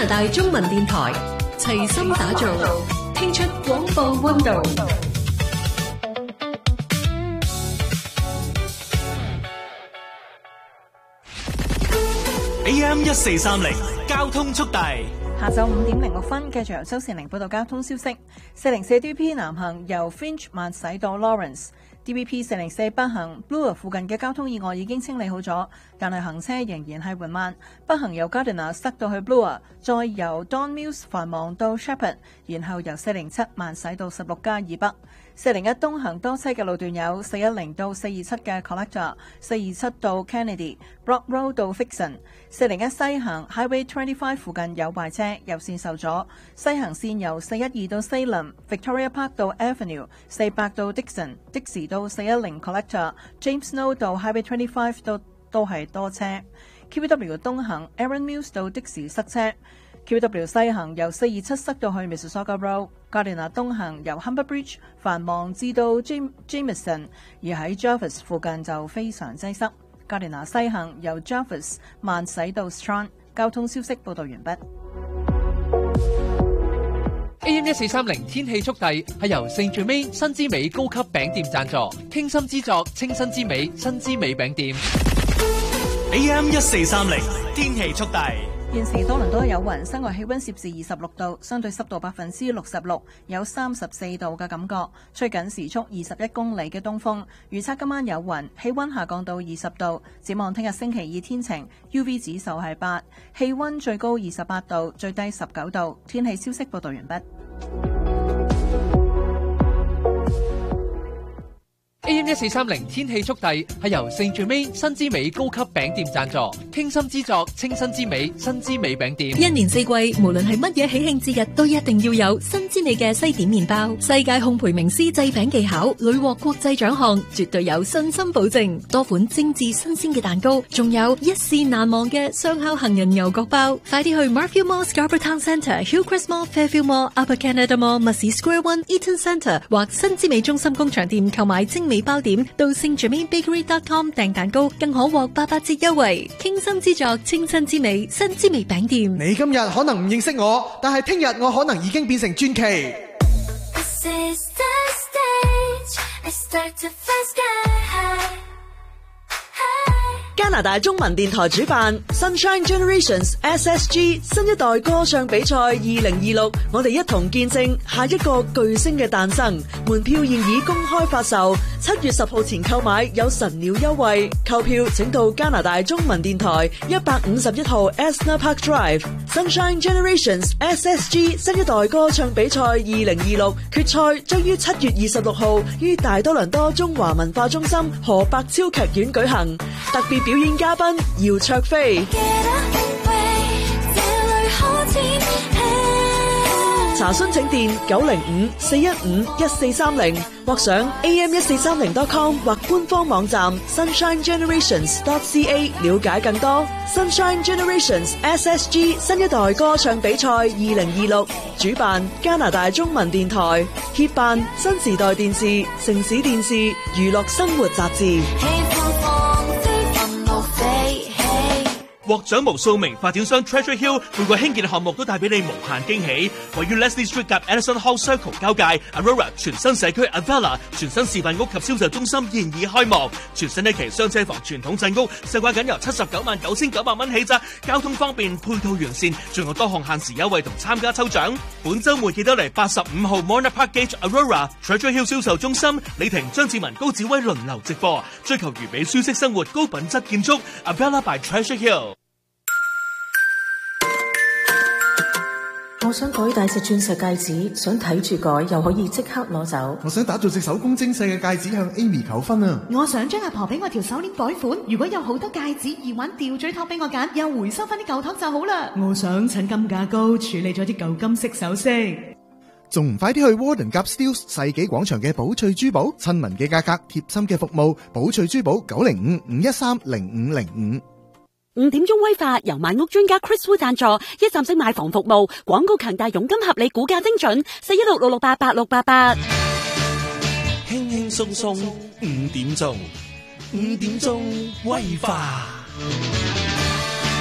拿大中文電台齊心打造，聽出廣播溫度。 AM1430交通速遞。 下晝5點06分，繼續由周善玲報道交通消息。404 DVP 南行由 Finch 慢駛到 Lawrence。DVP 404北行 Bloor 附近嘅交通意外已經清理好咗，但係行車仍然係緩慢。北行由 Gardiner 塞到去 Bloor， 再由 Don Mills 繁忙到 Shepherd， 然後由407慢駛到16加以北。401東行多車嘅路段有410到427嘅 Collector， 427到 Kennedy，Brock Road 到 Fixon。401西行 Highway 25附近有壞車，右線受阻。西行線由412到 Salem，Victoria Park 到 Avenue，400到 Dixon，Dixie 到410 Collector，James Snow 到 Highway 25都係多車。QW 東行 Aaron Mills 到 Dixie 塞車。QW 西行由427塞到去 Mississauga Road。Gardiner 東行由 Humber Bridge 繁忙至到 Jameson， 而喺 Jervis 附近就非常擠塞。Gardiner 西行由 Jervis 慢駛到 Strand。交通消息報道完畢。 AM1430天氣速遞係由聖最美新之美高級餅店贊助，傾心之作，清新之美，新之美餅店。 AM1430天氣速遞。 現時多倫多有雲，室外氣溫攝氏26度，相對濕度66%，有34度嘅感覺，吹緊時速21公里嘅東風。預測今晚有雲，氣溫下降到20度。展望聽日星期二天晴 ，UV 指數係8，氣溫最高28度，最低19度。天氣消息報道完畢。 AM1430天氣速遞係由聖最美新之美高級餅店贊助，傾心之作，清新之美，新之美餅店。 一年四季，無論係乜嘢喜慶節日，都一定要有新之美嘅西點麵包。世界烘焙名師製餅技巧，屢獲國際獎項，絕對有信心保證。多款精緻新鮮嘅蛋糕，仲有一試難忘嘅雙烤杏仁牛角包。快啲去 Marfield Mall Scarborough Town Centre、Hillcrest Mall、Fairfield Mall、Upper Canada Mall、Massey Square One、Eaton Centre 或新之美中心工場店購買精美包點，到聖 Germain Bakery.com 訂蛋糕，更可獲88折優惠。傾心之作，清新之美，新之美餅店。 你今日可能唔認識我，但係聽日我可能已經變成傳奇。 加拿大中文電台主辦 Sunshine Generations SSG 新一代歌唱比賽2026，我哋一同見證下一個巨星嘅誕生。門票現已公開發售，7月10號前購買有神鳥優惠。購票請到加拿大中文電台151號 Esner Park Drive。Sunshine Generations SSG 新一代歌唱比賽2026決賽將於7月26號於大多倫多中華文化中心何伯超劇院舉行。特別表演嘉賓姚卓飛。查詢請電905-415-1430或上 am1430.com 或官方網站 sunshinegenerations.ca 了解更多。Sunshine Generations SSG 新一代歌唱比賽2026主辦加拿大中文電台，協辦新時代電視、城市電視、娛樂生活雜誌。 獲獎無數名發展商 Treasure Hill 每個興建項目都帶俾你無限驚喜。位於 Leslie Street 及 Edison Hall Circle 交界 Aurora 全新社區 Avella 全新示範屋及銷售中心現已開幕。全新一期雙車房傳統鎮屋售價僅由799900蚊起咋，交通方便，配套完善，仲有多項限時優惠同參加抽獎。本週末記得嚟85號 Mona Park Gate Aurora Treasure Hill 銷售中心，李婷、張志文、高子威輪流直播，追求如比舒適生活，高品質建築 Avella by Treasure Hill。 我想改大隻鑽石戒指，想睇住改又可以即刻攞走。 我想打造隻手工精細嘅戒指向 Amy 求婚啊！ 我想將阿婆俾我條手鏈改款，如果有好多戒指耳環吊墜托俾我揀，又回收翻啲舊托就好啦。我想趁金價高處理咗啲舊金色首飾， 仲唔快啲去 Warden 夾 Steeles 世紀廣場嘅寶翠珠寶，親民嘅價格，貼心嘅服務，寶翠珠寶905-513-0505。 5點鐘威化由買屋專家 Chris Wu 贊助，一站式買房服務，廣告強大，佣金合理，估價精準，416-668-8688。 輕輕鬆鬆5點鐘，5點鐘威化。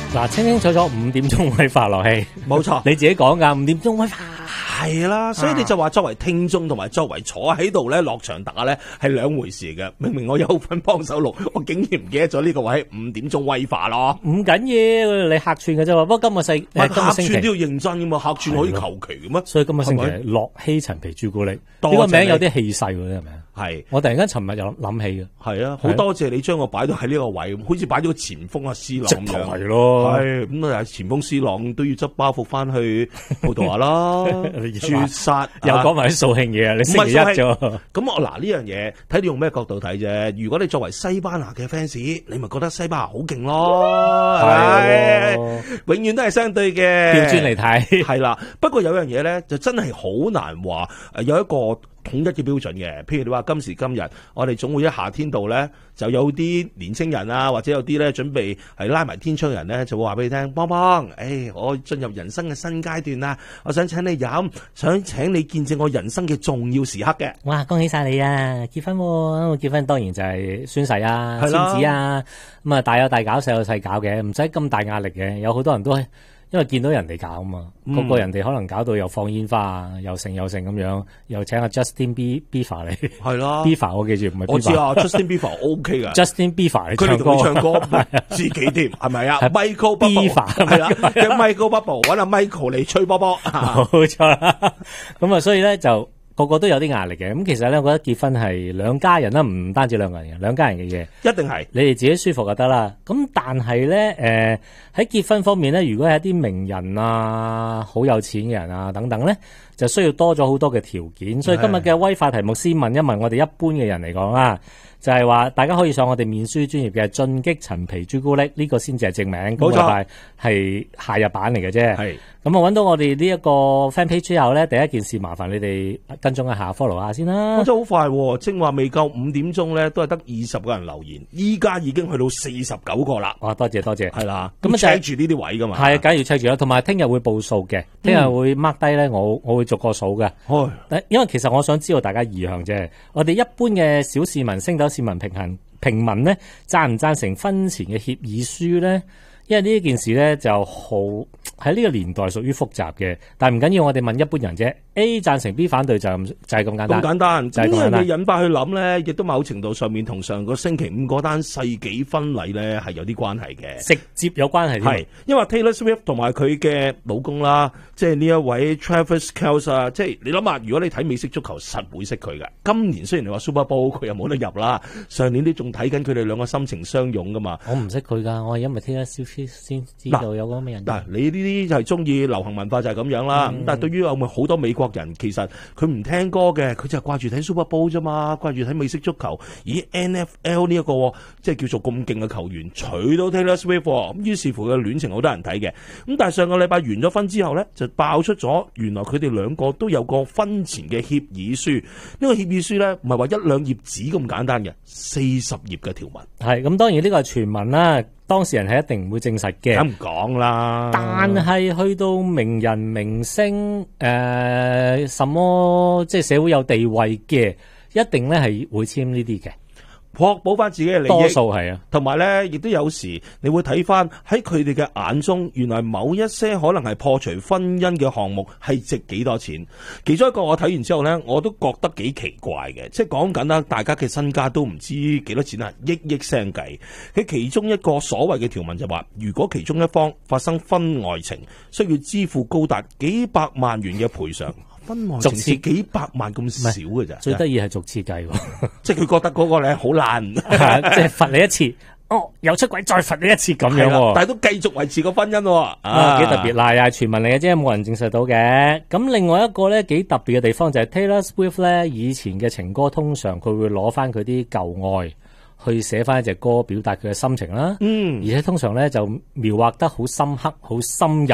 嗱，清清楚楚5點鐘威化落氣， 冇錯， 你自己講㗎，5點鐘威化。 係啦，所以你就話作為聽眾同埋作為坐喺度咧落場打咧係兩回事嘅。明明我有份幫手錄，我竟然唔記得咗呢個位5點鐘威化咯。 唔緊要，你客串嘅啫。不過今個星期客串都要認真噶嘛，客串可以求其嘅咩？ 所以今個星期樂希陳皮朱古力呢個名有啲氣勢喎，係咪啊？ 係， 我突然間尋日又諗起嘅。 係啊，好多謝你將我擺到喺呢個位，好似擺咗個前鋒啊 C 朗咁樣。 係咯， 係咁啊！前鋒 C 朗都要執包袱翻去葡萄牙啦，絕殺又講埋啲掃興嘢啊！你星期一啫。 咁我嗱呢樣嘢睇你用咩角度睇啫。如果你作為西班牙嘅 fans，你咪覺得西班牙好勁咯，係永遠都係相對嘅。 調轉嚟睇係啦。不過有樣嘢咧，就真係好難話有一個統一嘅標準嘅。譬如你話今時今日，我哋總會喺夏天度咧，就有啲年青人啊，或者有啲咧準備係拉埋天窗人咧，就會話俾你聽，邦邦，我進入人生嘅新階段啦，我想請你飲，想請你見證我人生嘅重要時刻嘅。 哇，恭喜晒你啊！結婚喎，結婚當然就係宣誓啊、簽字啊，咁啊大有大搞，細有細搞嘅，唔使咁大壓力嘅。有好多人都係因為見到人哋搞啊嘛，個人哋可能搞到又放煙花啊，又成咁樣，又請阿 Justin Bieber 嚟，係啦 ，Bieber 我記住唔係 Bieber，我知啊，Justin Bieber OK 噶，Justin Bieber 嚟唱歌， 佢哋唱歌自己添，係咪啊 ？Michael Bubble 係啦，叫 Michael Bubble 揾阿 Michael 嚟吹波波， 冇錯啦。咁啊，所以咧就個個都有啲壓力嘅。咁其實咧，我覺得結婚係兩家人啦，唔單止兩個人嘅，兩家人嘅嘢， 一定係你哋自己舒服就得啦。咁但係咧，喺結婚方面咧，如果係一啲名人啊、好有錢嘅人啊等等咧，就需要多咗好多嘅條件。所以今日嘅威化題目先問一問我哋一般嘅人嚟講啦，就係話大家可以上我哋面書專頁嘅進擊陳皮朱古力，呢個先至係正名，冇錯，係夏日版嚟嘅啫。係咁啊，揾到我哋呢一個 fan page 之後咧，第一件事麻煩你哋跟蹤一下 follow 下先啦。 真係好快，正話未夠5點鐘咧，都係得20個人留言，依家已經去到49個啦。 哇，多謝，係啦，咁 check 住呢啲位噶嘛。 係，梗係要 check 住啦。同埋聽日會報數嘅，聽日會 mark 低咧，我會逐個數嘅。因為其實我想知道大家意向啫。我哋一般嘅小市民、升斗市民、平民咧，贊唔贊成婚前嘅協議書咧？因為呢件事咧就好喺呢個年代屬於複雜嘅，但係唔緊要，我哋問一般人啫。A 贊成 B 反對就係咁簡單。咁簡單， 就係咁簡單。 呢樣嘢引發去諗咧，亦都某程度上面同上個星期5嗰單世紀婚禮咧係有啲關係嘅， 直接有關係。 係因為 Taylor Swift 同埋佢嘅老公啦，即係呢一位 Travis Kelce 啊，即係你諗下，如果你睇美式足球，實會識佢嘅。今年雖然你話 Super Bowl 佢又冇得入啦，上年都仲睇緊佢哋兩個心情相擁噶嘛。 我唔識佢㗎，我係因為 Taylor Swift先知道有嗰咩人。 嗱，你呢啲就係中意流行文化就係咁樣啦。但係對於有冇好多美國人，其實佢唔聽歌嘅，佢就係掛住睇 Super Bowl 啫嘛，掛住睇美式足球。咦 NFL 呢一個即係叫做咁勁嘅球員，娶到 Taylor Swift，咁於是乎嘅戀情好多人睇嘅。咁但係上個禮拜完咗婚之後咧，就爆出咗原來佢哋兩個都有個婚前嘅協議書。呢個協議書咧唔係話1-2頁紙咁簡單嘅，40頁嘅條文。係咁，當然呢個係傳聞啦。當事人係一定唔會證實嘅， 咁唔講啦。 但係去到名人明星，什麼即係社會有地位嘅，一定咧係會簽呢啲嘅。 確保翻自己嘅利益， 多數係啊， 同埋咧，亦都有時你會睇翻喺佢哋嘅眼中，原來某一些可能係破除婚姻嘅項目係值幾多錢。其中一個我睇完之後咧，我都覺得幾奇怪嘅，即係講緊啦，大家嘅身家都唔知幾多錢啊，億聲計。佢其中一個所謂嘅條文就話，如果其中一方發生婚外情，需要支付高達幾百萬元嘅賠償。婚外情是幾百萬咁少嘅咋？ 最得意係逐次計喎， 即係佢覺得嗰個咧好爛， 即係罰你一次，又出軌再罰你一次咁樣， 但係都繼續維持個婚姻， 幾特別嗱，又係傳聞嚟嘅啫，冇人證實到嘅。咁另外一個咧幾特別嘅地方就係 Taylor Swift 咧，以前嘅情歌通常佢會攞翻佢啲舊愛去寫翻一隻歌，表達佢嘅心情啦。而且通常咧就描畫得好深刻、好深入。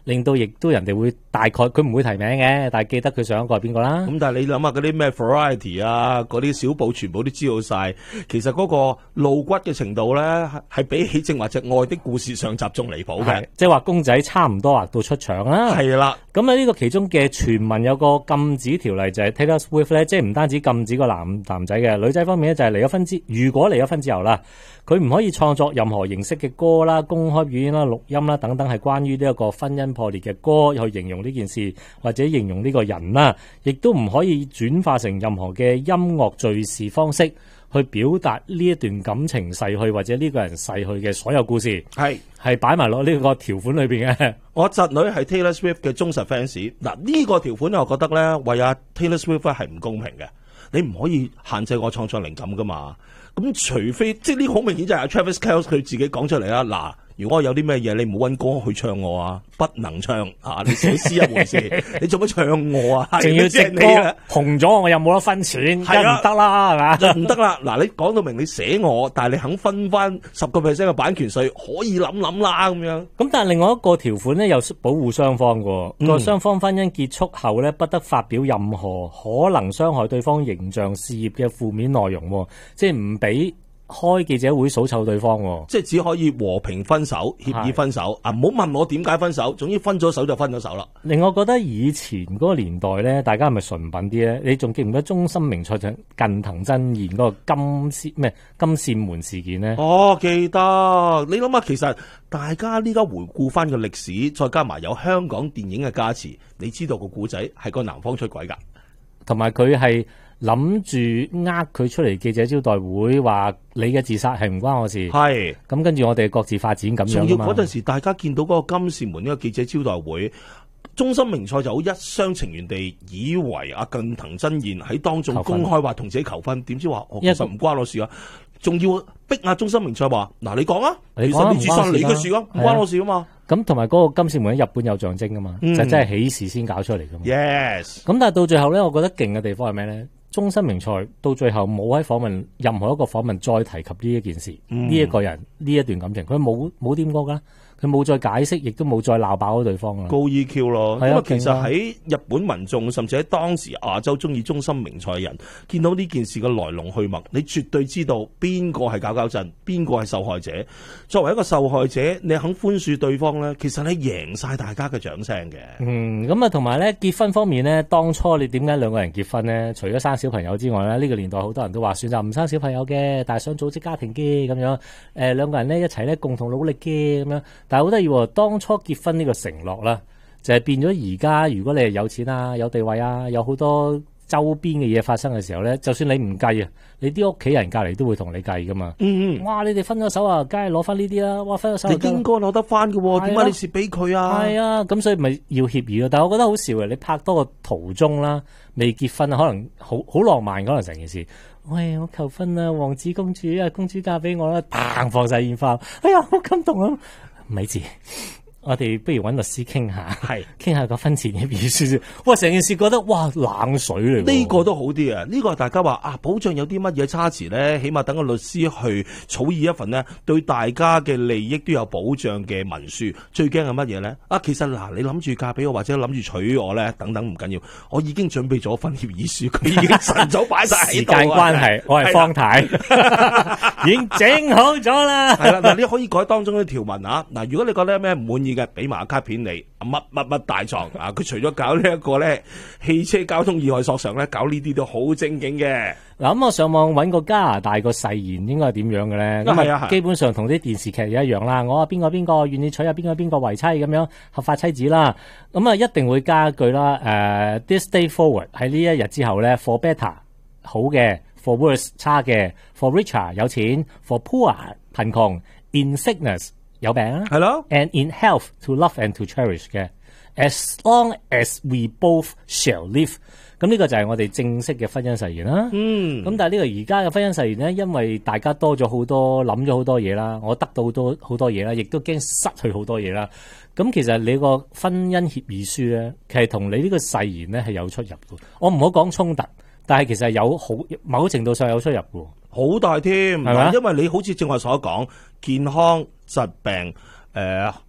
令到亦都人哋會大概佢唔會提名嘅，但係記得佢上一個係邊個啦。 咁但係你諗下嗰啲咩 variety 啊，嗰啲小報全部都知道晒，其實嗰個露骨嘅程度咧，係比起正話隻愛的故事上集仲離譜嘅， 即係話公仔差唔多畫到出場啦。 係啦， 咁啊呢個其中嘅傳聞有個禁止條例就係 Taylor Swift 咧，即係唔單止禁止個男仔嘅，女仔方面咧就係離咗婚如果離咗婚之後啦，佢唔可以創作任何形式嘅歌啦、公開表演啦、錄音啦等等，係關於呢一個婚姻破裂嘅歌，去形容呢件事或者形容呢個人啦，亦都唔可以轉化成任何嘅音樂敘事方式去表達呢一段感情逝去或者呢個人逝去嘅所有故事，係擺埋落呢個條款裏邊嘅。 我侄女係 Taylor Swift 嘅忠實 fans， 嗱呢個條款咧，我覺得咧為阿 Taylor Swift 係唔公平嘅，你唔可以限制我創作靈感噶嘛。咁除非即係呢個好明顯就係阿 Travis Kelce 佢自己講出嚟啦。嗱，如果我有啲咩嘢，你唔好揾歌去唱我啊，不能唱啊！你寫詩一回事，你做乜唱我啊？ 仲要隻歌紅咗，我又冇得分錢，梗唔得啦，係嘛？ 就唔得啦！嗱，你講到明你寫我，但係你肯分翻10% 嘅版權稅，可以諗啦咁樣。 咁但係另外一個條款咧，又保護雙方嘅，個雙方婚姻結束後咧，不得發表任何可能傷害對方形象、事業嘅負面內容，即係唔俾開記者會數臭對方， 即係只可以和平分手、協議分手啊！唔好問我點解分手，總之分咗手就分咗手啦。 令我覺得以前嗰個年代咧，大家係咪純品啲咧？你仲記唔記得中森明菜近藤真彥嗰個金扇門事件咧？ 哦，記得。你諗下，其實大家呢家回顧翻個歷史，再加埋有香港電影嘅加持，你知道個故仔係個男方出軌㗎， 同埋佢係諗住呃佢出嚟記者招待會，話你嘅自殺係唔關我事。 係咁跟住我哋各自發展咁樣。仲要嗰陣時，大家見到嗰個金扇門呢個記者招待會，中森明菜就好一廂情願地以為阿近藤真彥喺當中公開話同自己求婚，點知話我其實唔關我事啊！仲要逼阿中森明菜話嗱，你講啊，其實你自殺你嘅事啊，唔關我事啊嘛。咁同埋嗰個金扇門喺日本有象徵噶嘛，就真係喜事先搞出嚟噶嘛。 Yes。咁但係到最後咧，我覺得勁嘅地方係咩咧？中森明菜到最後冇喺任何一個訪問再提及呢一件事，呢一個人呢一段感情，佢冇點過噶。佢冇再解釋，亦都冇再鬧爆咗對方啦。 高 EQ 咯，因為其實喺日本民眾，甚至喺當時亞洲中意中森明菜嘅人，見到呢件事嘅來龍去脈，你絕對知道邊個係搞震，邊個係受害者。作為一個受害者，你肯寬恕對方咧，其實你贏晒大家嘅掌聲嘅。 咁啊，同埋咧結婚方面咧，當初你點解兩個人結婚咧？除咗生小朋友之外咧，呢個年代好多人都話選擇唔生小朋友嘅，但係想組織家庭嘅咁樣。兩個人咧一齊咧共同努力嘅咁樣。但係好得意喎，當初結婚呢個承諾啦，就係變咗而家，如果你係有錢啊、有地位啊、有好多周邊嘅嘢發生嘅時候咧，就算你唔計啊，你啲屋企人隔離都會同你計噶嘛。哇！你哋分咗手啊，梗係攞翻呢啲啦。哇！分咗手你應該攞得翻嘅喎，點解你蝕俾佢啊？ 係啊，咁所以咪要協議咯。但係我覺得好笑嘅，你拍多個途中啦，未結婚啊，可能好浪漫，可能成件事。喂，我求婚啊，王子公主啊，公主嫁俾我啦，砰放晒煙花，哎呀，好感動啊！咪住，我哋不如揾律師傾下，傾下個婚前協議書先。哇，成件事覺得哇冷水嚟。 呢個都好啲啊！呢個大家話啊，保障有啲乜嘢差池咧？起碼等個律師去草擬一份呢，對大家嘅利益都有保障嘅文書。最驚係乜嘢咧？啊，其實嗱，你諗住嫁俾我或者諗住娶我咧，等等唔緊要，我已經準備咗份協議書，佢已經晨早擺晒喺度。 時間關係，我係方太，已經整好咗啦。 係啦，嗱，你可以改當中啲條文啊。嗱，如果你覺得咩唔滿意嘅，俾埋卡片你，乜大狀啊！佢除咗搞呢一個咧汽車交通意外索償咧，搞呢啲都好正經嘅。 嗱，咁我上網揾個加拿大個誓言應該係點樣嘅咧？咁啊，基本上同啲電視劇一樣啦。我話邊個願意娶啊邊個為妻咁樣合法妻子啦。咁啊，一定會加一句啦。This day forward 喺呢一日之後咧 ，for better 好嘅 ，for worse 差嘅 ，for richer 有錢 ，for poor 貧窮 ，in sickness 有病啊， 係咯 ，and in health to love and to cherish 嘅 ，as long as we both shall live。咁呢個就係我哋正式嘅婚姻誓言啦。咁但係呢個而家嘅婚姻誓言咧，因為大家多咗好多諗咗好多嘢啦，我得到好多嘢啦，亦都驚失去好多嘢啦。咁其實你個婚姻協議書咧，其實同你呢個誓言咧係有出入嘅。我唔好講衝突，但係其實有某程度上有出入嘅。 好大添，係咪？因為你好似正話所講，健康疾病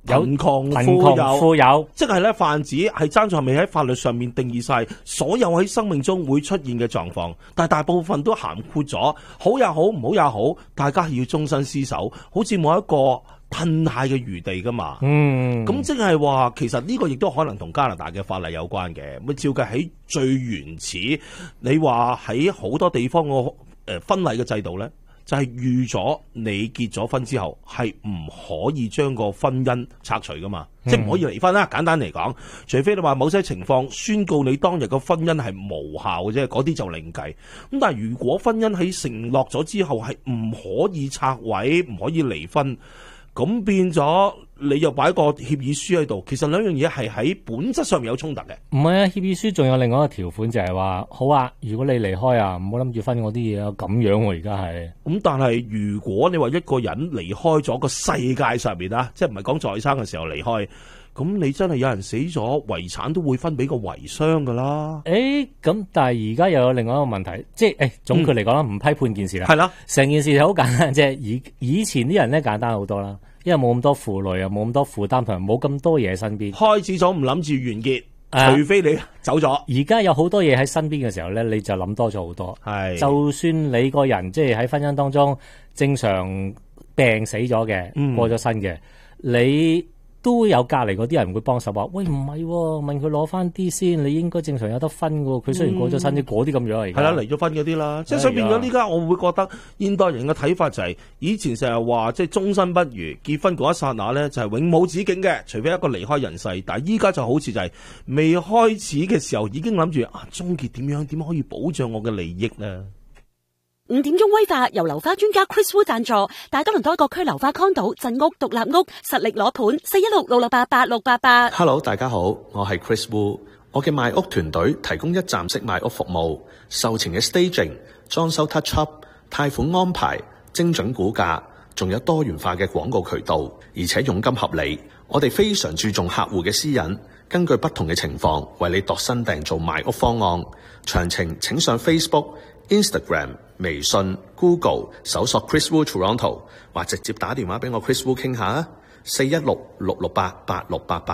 貧窮富有，即係咧泛指係爭在未喺法律上面定義晒所有喺生命中會出現嘅狀況，但係大部分都涵括咗好也好，唔好也好，大家係要終身廝守，好似冇一個吞下嘅餘地噶嘛。咁即係話，其實呢個亦都可能同加拿大嘅法例有關嘅。咁照計喺最原始，你話喺好多地方個婚禮嘅制度咧，就係預咗你結咗婚之後係唔可以將個婚姻拆除噶嘛，即係唔可以離婚啦。簡單嚟講，除非你話某些情況宣告你當日個婚姻係無效嘅啫，嗰啲就另計。咁但係如果婚姻喺承諾咗之後係唔可以拆毀，唔可以離婚，咁變咗你又擺個協議書喺度，其實兩樣嘢係喺本質上面有衝突嘅。 唔係啊，協議書仲有另外一個條款就係話，好啊，如果你離開啊，唔好諗住分我啲嘢啊，咁樣喎而家係。咁但係如果你話一個人離開咗個世界上面啊，即係唔係講在生嘅時候離開，咁你真係有人死咗，遺產都會分俾個遺孀噶啦。 咁但係而家又有另外一個問題，即係總括嚟講啦，唔批判件事啦。 係啦， 成件事就好簡單啫。以前啲人咧簡單好多啦。因為冇咁多負累啊，冇咁多負擔，同埋冇咁多嘢喺身邊。 開始咗唔諗住完結，除非你走咗。 而家有好多嘢喺身邊嘅時候咧，你就諗多咗好多。係，就算你個人即係喺婚姻當中正常病死咗嘅，過咗身嘅，你都有隔離嗰啲人會幫手話：喂，唔係喎，問佢攞翻啲先，你應該正常有得分㗎。佢雖然過咗身，嗰啲咁樣嚟。係啦， 離咗婚嗰啲啦，即係所以變咗呢家，我會覺得現代人嘅睇法就係、是，以前成日話即係終身不渝，結婚嗰一剎那咧就係永冇止境嘅，除非一個離開人世。但係依家就好似就係未開始嘅時候已經諗住終結點可以保障我嘅利益呢 5點鐘威化由流花專家 Chris Wu 贊助，大多倫多各區流花康島鎮屋獨立屋實力攞盤416-668-8688。 Hello， 大家好，我係 Chris Wu， 我嘅賣屋團隊提供一站式賣屋服務，售前嘅 staging、裝修 touch up、貸款安排、精準估價，仲有多元化嘅廣告渠道，而且佣金合理。我哋非常注重客戶嘅私隱，根據不同嘅情況為你度身訂造賣屋方案。詳情請上 Facebook、Instagram、微信、Google 搜索 Chris Wu Toronto， 或直接打電話俾我 Chris Wu 傾下啊，416-668-8688。